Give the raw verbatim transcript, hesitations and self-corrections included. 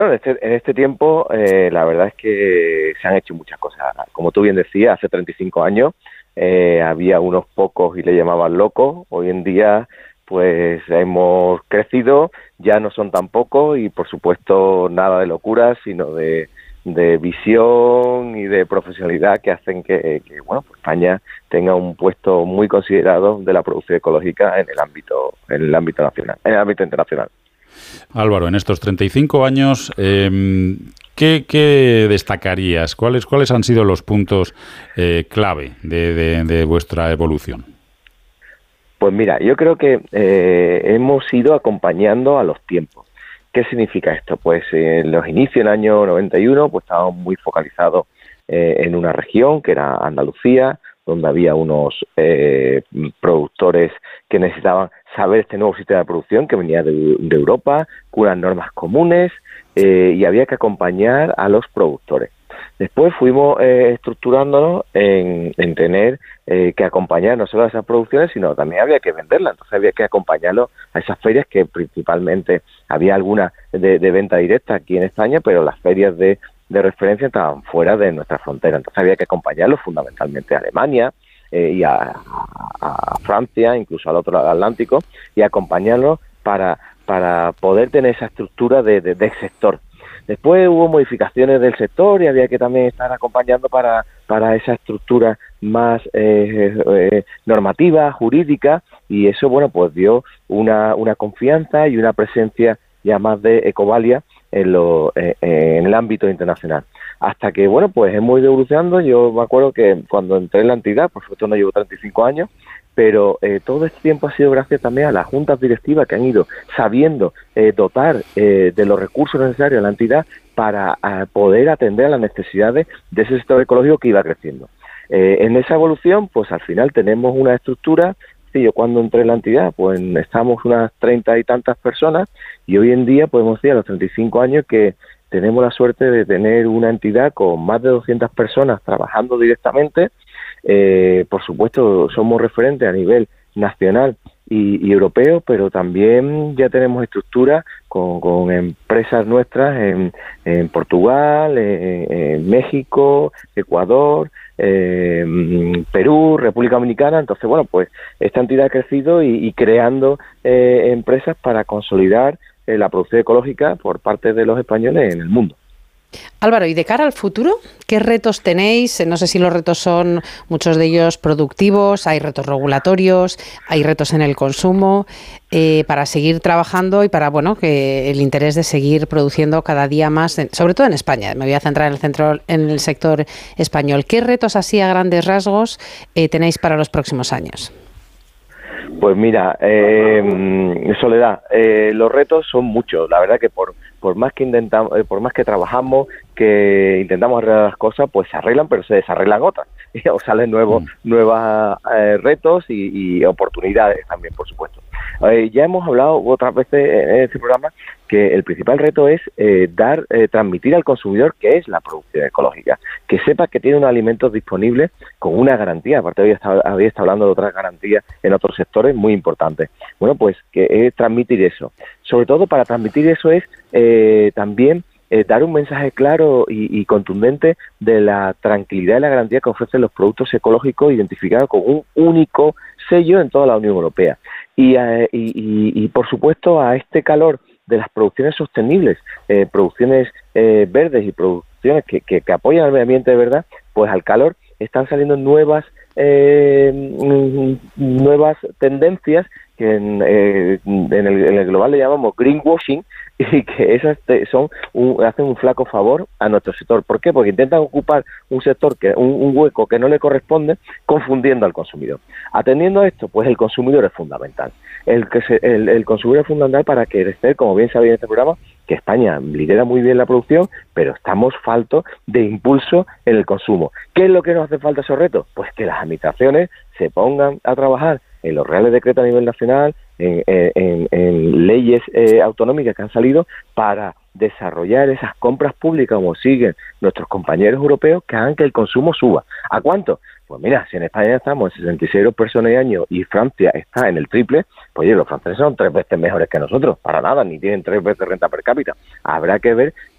Bueno, en, este, en este tiempo eh, la verdad es que se han hecho muchas cosas. Como tú bien decías, hace treinta y cinco años eh, había unos pocos y le llamaban locos. Hoy en día pues hemos crecido, ya no son tan pocos y por supuesto nada de locura, sino de, de visión y de profesionalidad que hacen que, que bueno, pues España tenga un puesto muy considerado de la producción ecológica en el ámbito, en el ámbito nacional, en el ámbito internacional. Álvaro, en estos treinta y cinco años, eh, ¿qué, qué destacarías? ¿Cuáles, cuáles han sido los puntos eh, clave de, de, de vuestra evolución? Pues mira, yo creo que eh, hemos ido acompañando a los tiempos. ¿Qué significa esto? Pues en los inicios del año noventa y uno pues estábamos muy focalizados eh, en una región que era Andalucía, donde había unos eh, productores que necesitaban saber este nuevo sistema de producción que venía de, de Europa, con unas normas comunes, eh, y había que acompañar a los productores. Después fuimos eh, estructurándonos en, en tener eh, que acompañar no solo a esas producciones, sino también había que venderlas. Entonces había que acompañarlos a esas ferias que principalmente había algunas de, de venta directa aquí en España, pero las ferias de, de referencia estaban fuera de nuestra frontera. Entonces había que acompañarlos fundamentalmente a Alemania eh, y a, a, a Francia, incluso al otro lado del Atlántico, y acompañarlos para, para poder tener esa estructura de, de, del sector. Después hubo modificaciones del sector y había que también estar acompañando para, para esa estructura más eh, eh, normativa, jurídica, y eso, bueno, pues dio una, una confianza y una presencia ya más de Ecovalia en, lo, eh, en el ámbito internacional. Hasta que, bueno, pues hemos ido evolucionando. Yo me acuerdo que cuando entré en la entidad, por supuesto no llevo treinta y cinco años, pero eh, todo este tiempo ha sido gracias también a las juntas directivas que han ido sabiendo eh, dotar eh, de los recursos necesarios a la entidad para a poder atender a las necesidades de ese sector ecológico que iba creciendo. Eh, en esa evolución, pues al final tenemos una estructura. Sí, yo cuando entré en la entidad, pues estamos unas treinta y tantas personas, y hoy en día podemos decir a los treinta y cinco años que tenemos la suerte de tener una entidad con más de doscientas personas trabajando directamente. Eh, por supuesto, somos referentes a nivel nacional y, y europeo, pero también ya tenemos estructuras con, con empresas nuestras en, en Portugal, en, en México, Ecuador, eh, Perú, República Dominicana. Entonces, bueno, pues esta entidad ha crecido y, y creando eh, empresas para consolidar eh, la producción ecológica por parte de los españoles en el mundo. Álvaro, y de cara al futuro, ¿qué retos tenéis? No sé si los retos son muchos de ellos productivos, hay retos regulatorios, hay retos en el consumo, eh, para seguir trabajando y para, bueno, que el interés de seguir produciendo cada día más, en, sobre todo en España. Me voy a centrar en el centro, en el sector español. ¿Qué retos así a grandes rasgos eh, tenéis para los próximos años? Pues mira, eh, Soledad, eh, los retos son muchos. La verdad que por por más que intentamos, eh, por más que trabajamos, que intentamos arreglar las cosas, pues se arreglan, pero se desarreglan otras. O salen nuevos, mm. nuevos eh, retos y, y oportunidades también, por supuesto. Eh, ya hemos hablado otras veces en este programa que el principal reto es eh, dar, eh, transmitir al consumidor qué es la producción ecológica, que sepa que tiene unos alimentos disponibles con una garantía. Aparte, hoy está, había estado hablando de otras garantías en otros sectores muy importantes. Bueno, pues que es transmitir eso. Sobre todo para transmitir eso es eh, también eh, dar un mensaje claro y, y contundente de la tranquilidad y la garantía que ofrecen los productos ecológicos identificados con un único sello en toda la Unión Europea. Y, eh, y, y, y por supuesto, a este calor de las producciones sostenibles, eh, producciones eh, verdes y producciones que, que, que apoyan al medio ambiente de verdad, pues al calor están saliendo nuevas eh, nuevas tendencias que en, eh, en, el, en el global le llamamos greenwashing, y que esas te, son un, hacen un flaco favor a nuestro sector. ¿Por qué? Porque intentan ocupar un sector, que un, un hueco que no le corresponde, confundiendo al consumidor. Atendiendo a esto, pues el consumidor es fundamental. El, que se, el, el consumidor es fundamental para crecer, como bien sabéis en este programa, que España lidera muy bien la producción, pero estamos faltos de impulso en el consumo. ¿Qué es lo que nos hace falta esos retos? Pues que las administraciones se pongan a trabajar en los reales decretos a nivel nacional, en, en, en leyes eh, autonómicas que han salido para desarrollar esas compras públicas como siguen nuestros compañeros europeos, que hagan que el consumo suba. ¿A cuánto? Pues mira, si en España estamos en sesenta y seis euros por persona y año y Francia está en el triple, pues oye, los franceses son tres veces mejores que nosotros, para nada, ni tienen tres veces renta per cápita. Habrá que ver